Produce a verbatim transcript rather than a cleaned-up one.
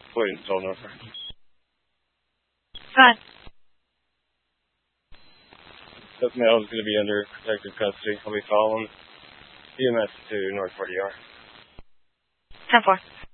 Wait until Norfolk. Go ahead. This male is going to be under protective custody. I'll be following E M S to North forty yard. ten four.